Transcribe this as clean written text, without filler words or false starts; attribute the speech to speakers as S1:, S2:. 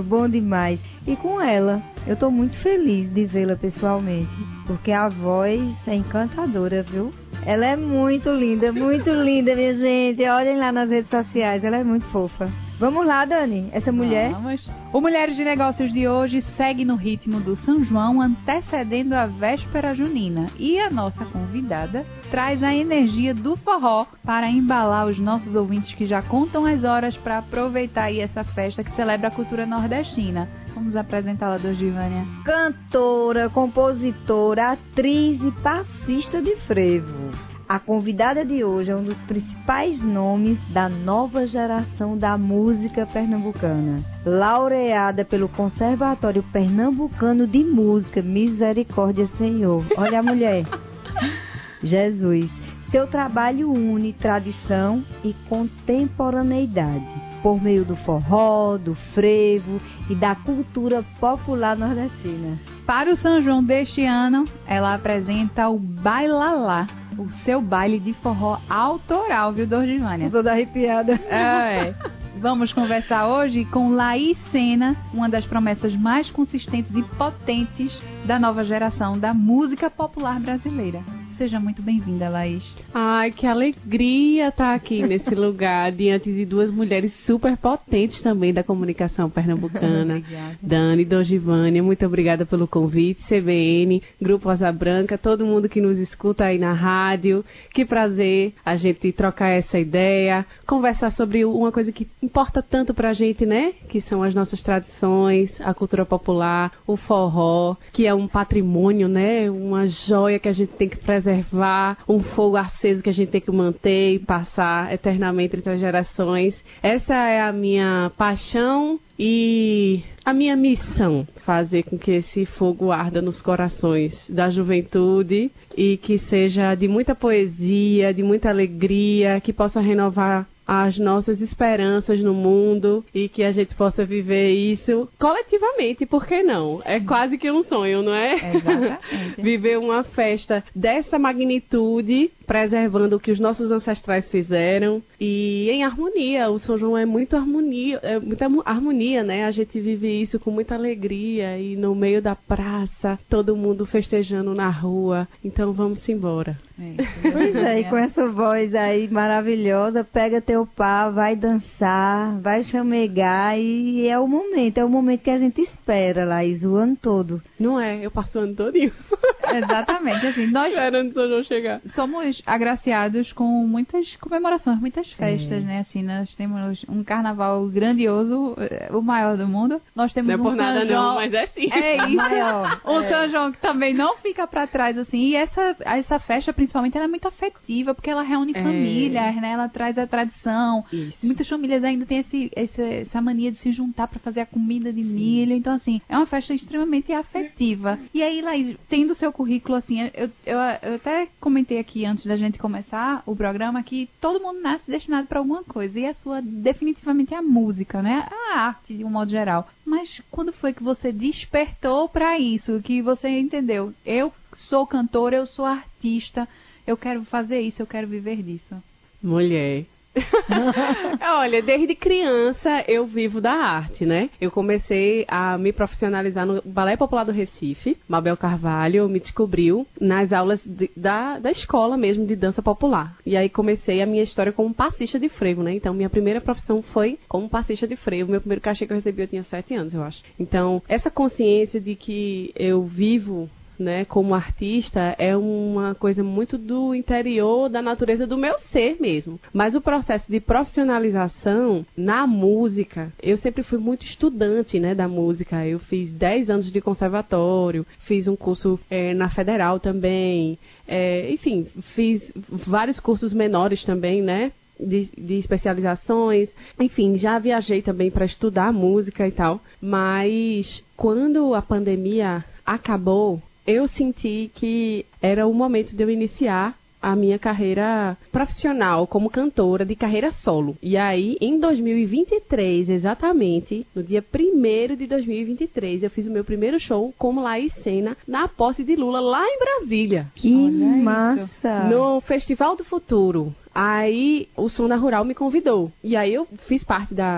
S1: incrível, bom demais. E com ela, eu tô muito feliz de vê-la pessoalmente, porque a voz é encantadora, viu? Ela é muito linda, minha gente. Olhem lá nas redes sociais, ela é muito fofa. Vamos lá, Dani, essa mulher...
S2: Vamos. O Mulheres de Negócios de hoje segue no ritmo do São João, antecedendo a véspera junina. E a nossa convidada traz a energia do forró para embalar os nossos ouvintes que já contam as horas para aproveitar aí essa festa que celebra a cultura nordestina. Vamos apresentá-la, Dorgivânia.
S1: Cantora, compositora, atriz e passista de frevo. A convidada de hoje é um dos principais nomes da nova geração da música pernambucana. Laureada pelo Conservatório Pernambucano de Música, misericórdia, Senhor. Olha a mulher. Jesus. Seu trabalho une tradição e contemporaneidade, por meio do forró, do frevo e da cultura popular nordestina.
S2: Para o São João deste ano, ela apresenta o Bailalá, o seu baile de forró autoral, viu, Dorgivânia?
S1: Tô toda arrepiada.
S2: Vamos conversar hoje com Laís Sena, uma das promessas mais consistentes e potentes da nova geração da música popular brasileira. Seja muito bem-vinda, Laís.
S3: Ai, que alegria estar aqui nesse lugar, diante de duas mulheres super potentes também da comunicação pernambucana. Dani, Dorgivânia, muito obrigada pelo convite. CBN, Grupo Asa Branca, todo mundo que nos escuta aí na rádio. Que prazer a gente trocar essa ideia, conversar sobre uma coisa que importa tanto pra gente, né? Que são as nossas tradições, a cultura popular, o forró, que é um patrimônio, né? Uma joia que a gente tem que preservar, um fogo aceso que a gente tem que manter e passar eternamente entre as gerações. Essa é a minha paixão e a minha missão, fazer com que esse fogo arda nos corações da juventude e que seja de muita poesia, de muita alegria, que possa renovar as nossas esperanças no mundo e que a gente possa viver isso coletivamente, por que não? É quase que um sonho, não é?
S2: Exatamente.
S3: Viver uma festa dessa magnitude, preservando o que os nossos ancestrais fizeram e em harmonia. O São João é muita harmonia, né? A gente vive isso com muita alegria e no meio da praça, todo mundo festejando na rua. Então vamos embora.
S1: Pois é, e com essa voz aí maravilhosa, pega teu pau, vai dançar, vai chamegar e é o momento que a gente espera, Laís, o ano todo.
S3: Não é? Eu passo o ano todinho.
S2: Exatamente, assim, nós
S3: esperando o São João chegar.
S2: Somos agraciados com muitas comemorações, muitas festas, né? Assim, nós temos um carnaval grandioso, o maior do mundo. Nós temos
S3: não é por nada
S2: São João,
S3: não, mas é sim.
S2: É isso.
S1: Maior.
S2: São João que também não fica pra trás, assim. E essa festa, principalmente, ela é muito afetiva, porque ela reúne famílias, né? Ela traz a tradição.
S3: Isso.
S2: Muitas famílias ainda têm essa mania de se juntar pra fazer a comida de milho. Então, assim, é uma festa extremamente afetiva. E aí, Laís, tendo o seu currículo, assim, eu até comentei aqui antes da gente começar o programa que todo mundo nasce destinado para alguma coisa. E a sua, definitivamente, é a música, né? A arte, de um modo geral. Mas quando foi que você despertou para isso? Que você entendeu? Eu sou cantora, eu sou artista, eu quero fazer isso, eu quero viver disso.
S3: Mulher. Olha, desde criança eu vivo da arte, né? Eu comecei a me profissionalizar no Balé Popular do Recife. Mabel Carvalho me descobriu nas aulas da escola mesmo de dança popular. E aí comecei a minha história como passista de frevo, né? Então minha primeira profissão foi como passista de frevo. Meu primeiro cachê que eu recebi eu tinha 7 anos, eu acho. Então essa consciência de que eu vivo, né, como artista, é uma coisa muito do interior, da natureza do meu ser mesmo. Mas o processo de profissionalização na música, eu sempre fui muito estudante, né, da música. Eu fiz 10 anos de conservatório, fiz um curso na Federal também, enfim, fiz vários cursos menores também, né, de especializações, enfim, já viajei também para estudar música e tal, mas quando a pandemia acabou, eu senti que era o momento de eu iniciar a minha carreira profissional como cantora de carreira solo. E aí, em 2023, exatamente, no dia 1º de 2023, eu fiz o meu primeiro show como Laís Sena na posse de Lula, lá em Brasília.
S1: Que massa!
S3: No Festival do Futuro. Aí, o Som da Rural me convidou. E aí, eu fiz parte da